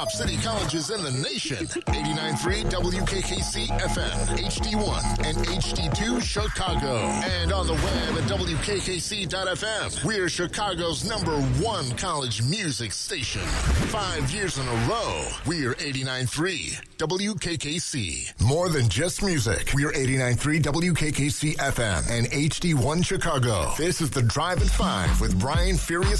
top city colleges in the nation. 89.3 WKKC FM, HD1 and HD2 Chicago. And on the web at WKKC.FM. We're Chicago's #1 college music station. 5 years in a row, we're 89.3 WKKC. More than just music. We're 89.3 WKKC FM and HD1 Chicago. This is the Drive at 5 with Brian Furious